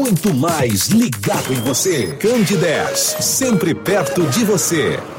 muito mais ligado em você. Candidez, sempre perto de você.